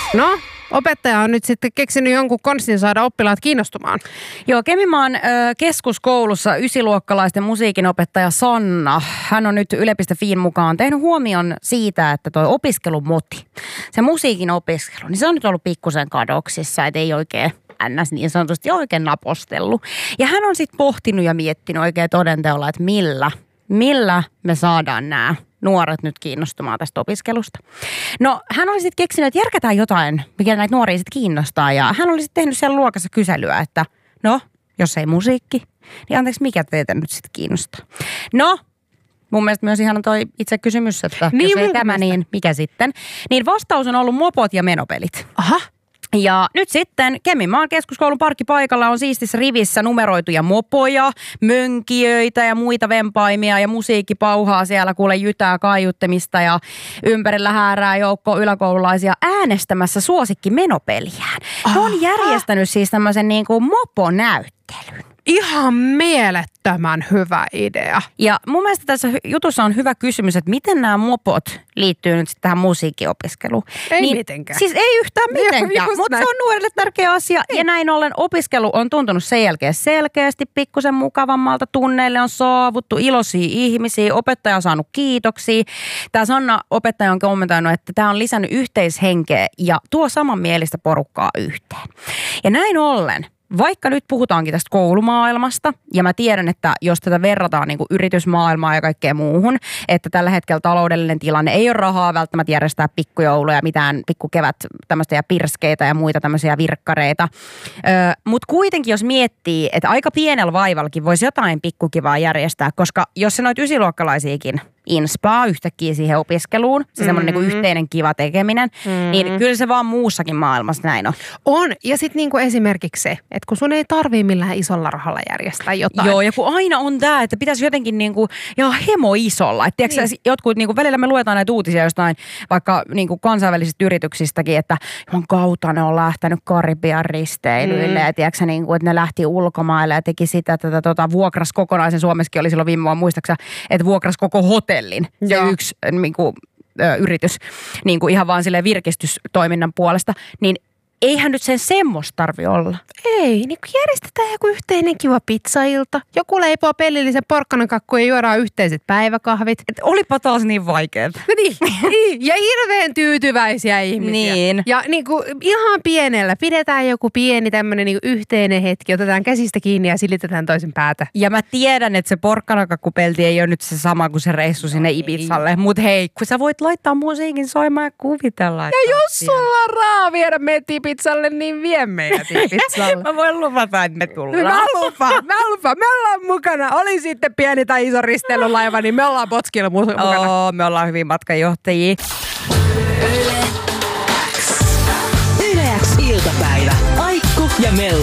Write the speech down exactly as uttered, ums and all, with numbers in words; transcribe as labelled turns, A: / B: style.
A: No, opettaja on nyt sitten keksinyt jonkun konstin saada oppilaat kiinnostumaan.
B: Joo, Kemimaan ö, keskuskoulussa ysiluokkalaisten musiikinopettaja Sanna, hän on nyt Yle piste fiin mukaan tehnyt huomion siitä, että toi opiskelumoti, se musiikin opiskelu, niin se on nyt ollut pikkusen kadoksissa, et ei oikein ns. Niin sanotusti oikein napostellut. Ja hän on sitten pohtinut ja miettinyt oikein todenteolla, että millä, millä me saadaan nämä nuoret nyt kiinnostumaan tästä opiskelusta. No, hän oli sitten keksinyt, että järkätään jotain, mikä näitä nuoria sitten kiinnostaa. Ja hän oli sitten tehnyt siellä luokassa kyselyä, että no, jos ei musiikki, niin anteeksi, mikä teitä nyt sitten kiinnostaa? No, mun mielestä myös ihan toi itse kysymys, että niin, jos ei tämä, mielestä. Niin mikä sitten? Niin vastaus on ollut mopot ja menopelit.
A: Aha.
B: Ja nyt sitten Keminmaan keskuskoulun parkkipaikalla on siistissä rivissä numeroituja mopoja, mönkijöitä ja muita vempaimia ja musiikki pauhaa siellä kuule jytää kaiuttamista ja ympärillä häärää joukko yläkoululaisia äänestämässä suosikki menopeliään. He on järjestänyt siis tämmöisen niin kuin moponäyttelyn.
A: Ihan mielettömän hyvä idea.
B: Ja mun mielestä tässä jutussa on hyvä kysymys, että miten nämä mopot liittyy nyt sitten tähän musiikkiopiskeluun.
A: Ei
B: niin,
A: mitenkään.
B: Siis ei yhtään mitenkään, mutta se on nuorille tärkeä asia. Ei. Ja näin ollen opiskelu on tuntunut sen jälkeen selkeästi pikkusen mukavammalta. Tunneille on saavuttu iloisia ihmisiä, opettaja on saanut kiitoksia. Tämä Sanna opettaja on kommentoinut, että tämä on lisännyt yhteishenkeä ja tuo samanmielistä porukkaa yhteen. Ja näin ollen, vaikka nyt puhutaankin tästä koulumaailmasta, ja mä tiedän, että jos tätä verrataan niin kuin yritysmaailmaan ja kaikkeen muuhun, että tällä hetkellä taloudellinen tilanne ei ole rahaa välttämättä järjestää pikkujouluja, mitään pikkukevät tämmöisiä pirskeitä ja muita tämmöisiä virkkareita. Öö, Mutta kuitenkin jos miettii, että aika pienellä vaivallakin voisi jotain pikkukivaa järjestää, koska jos se noita ysiluokkalaisiakin inspaa yhtäkkiä siihen opiskeluun, se semmoinen mm-hmm. niinku yhteinen kiva tekeminen, mm-hmm. niin kyllä se vaan muussakin maailmassa näin on.
A: On, ja sitten niinku esimerkiksi se, että kun sun ei tarvii millään isolla rahalla järjestää jotain.
B: Joo, ja kun aina on tämä, että pitäisi jotenkin niinku, ja hemo isolla. Että tiedätkö, niin. jotkut, niinku, välillä me luetaan näitä uutisia jostain vaikka niinku kansainvälisistä yrityksistäkin, että on kautta ne on lähtenyt Karibian risteilyille, mm. ja tiedätkö, niinku, että ne lähti ulkomaille ja teki sitä, että tota, vuokras kokonaisen, Suomessakin oli silloin viime vuonna, muistaaksä, että vuokras koko hotellin, se Joo. yksi niinku, ö, yritys, niinku ihan vaan silleen virkistystoiminnan puolesta, niin eihän nyt sen semmoista tarvi olla.
A: Ei, niin kun järjestetään joku yhteinen kiva pizzailta. Joku leipoo pelillisen porkkanakakku ja juodaan yhteiset päiväkahvit.
B: Et olipa taas niin vaikeaa.
A: Niin, niin, ja hirveän tyytyväisiä ihmisiä.
B: Niin.
A: Ja niin kuin ihan pienellä pidetään joku pieni tämmöinen niin kuin yhteinen hetki. Otetaan käsistä kiinni ja silitetään toisen päätä.
B: Ja mä tiedän, että se porkkanakakkupelti ei ole nyt se sama kuin se reissu sinne Ibizalle. Mutta hei, kun sä voit laittaa musiikin soimaan ja kuvitella.
A: Ja jos sulla on rahaa viedä meitä pizzalle, niin vie meidät pizzalle.
B: Mä voin luvata, että me tullaan.
A: Mä lupaan, mä lupaan. Me ollaan mukana. Oli sitten pieni tai iso risteilylaiva, niin me ollaan Botskilla mukana.
B: Oo, me ollaan hyvin matkanjohtajia.
C: Yle X iltapäivä. Aikku ja Mellu.